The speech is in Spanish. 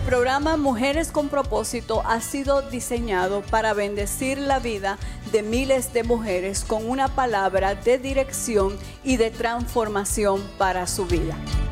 programa Mujeres con Propósito ha sido diseñado para bendecir la vida de miles de mujeres con una palabra de dirección y de transformación para su vida.